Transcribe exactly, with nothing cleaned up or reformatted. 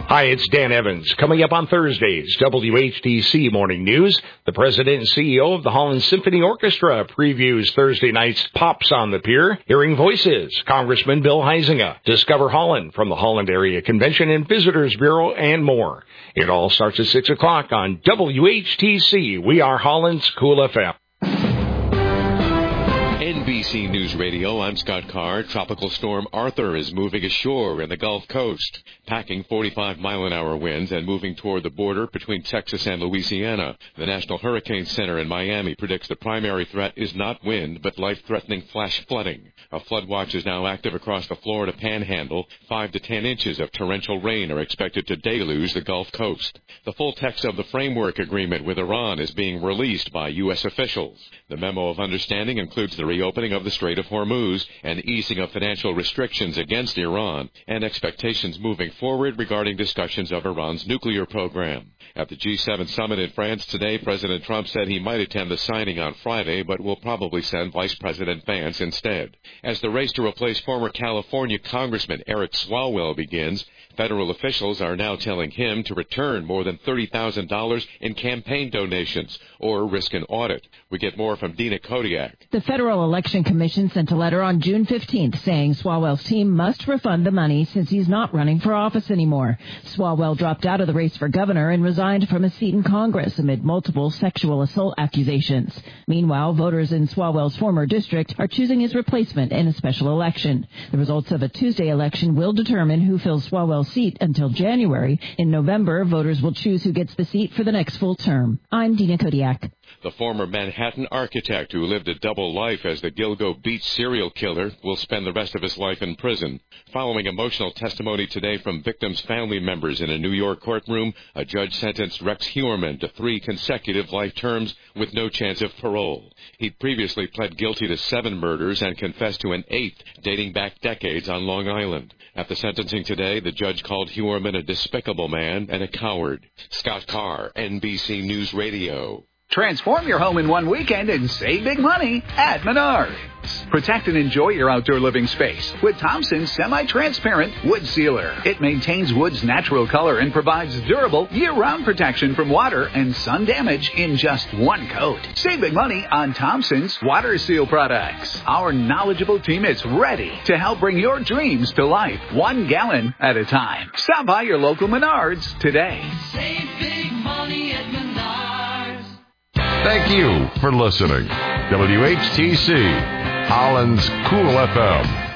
Hi, it's Dan Evans. Coming up on Thursday's W H T C Morning News, the president and C E O of the Holland Symphony Orchestra previews Thursday night's Pops on the Pier. Hearing Voices, Congressman Bill Huizenga. Discover Holland from the Holland Area Convention and Visitors Bureau, and more. It all starts at six o'clock on W H T C. We are Holland's Cool F M. N B C News Radio, I'm Scott Carr. Tropical storm Arthur is moving ashore in the Gulf Coast, packing forty-five mile an hour winds and moving toward the border between Texas and Louisiana. The National Hurricane Center in Miami predicts the primary threat is not wind, but life-threatening flash flooding. A flood watch is now active across the Florida Panhandle. Five to ten inches of torrential rain are expected to deluge the Gulf Coast. The full text of the framework agreement with Iran is being released by U S officials. The memo of understanding includes the reopening of the Strait of Hormuz and easing of financial restrictions against Iran, and expectations moving forward regarding discussions of Iran's nuclear program. At the G seven summit in France today, President Trump said he might attend the signing on Friday, but will probably send Vice President Vance instead. As the race to replace former California Congressman Eric Swalwell begins, federal officials are now telling him to return more than thirty thousand dollars in campaign donations or risk an audit. We get more from Dina Kodiak. The Federal Election Commission sent a letter on June fifteenth saying Swalwell's team must refund the money since he's not running for office anymore. Swalwell dropped out of the race for governor and resigned from a seat in Congress amid multiple sexual assault accusations. Meanwhile, voters in Swalwell's former district are choosing his replacement in a special election. The results of a Tuesday election will determine who fills Swalwell's seat until January. In November, voters will choose who gets the seat for the next full term. I'm Dina Kodiak. The former Manhattan architect who lived a double life as the Gilgo Beach serial killer will spend the rest of his life in prison. Following emotional testimony today from victims' family members in a New York courtroom, a judge sentenced Rex Heuermann to three consecutive life terms with no chance of parole. He'd previously pled guilty to seven murders and confessed to an eighth dating back decades on Long Island. At the sentencing today, the judge called Heuermann a despicable man and a coward. Scott Carr, N B C News Radio. Transform your home in one weekend and save big money at Menards. Protect and enjoy your outdoor living space with Thompson's semi-transparent wood sealer. It maintains wood's natural color and provides durable year-round protection from water and sun damage in just one coat. Save big money on Thompson's water seal products. Our knowledgeable team is ready to help bring your dreams to life, one gallon at a time. Stop by your local Menards today. Save big money at Menards. Thank you for listening. W H T C, Holland's Cool F M.